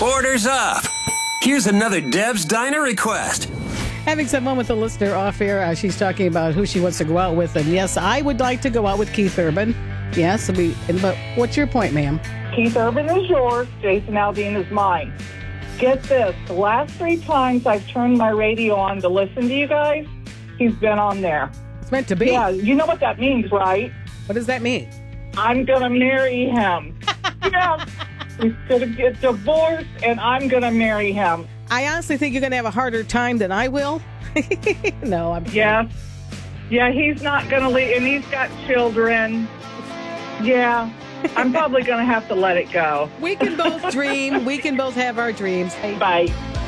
Orders up. Here's another Deb's Diner request. Having someone with a listener off here, she's talking about who she wants to go out with. And yes, I would like to go out with Keith Urban. Yes, but what's your point, ma'am? Keith Urban is yours. Jason Aldean is mine. Get this. The last 3 times I've turned my radio on to listen to you guys, he's been on there. It's meant to be. Yeah, you know what that means, right? What does that mean? I'm going to marry him. Yeah. He's going to get divorced, and I'm going to marry him. I honestly think you're going to have a harder time than I will. No, I'm kidding. Yeah, he's not going to leave, and he's got children. Yeah, I'm probably going to have to let it go. We can both dream. We can both have our dreams. Bye.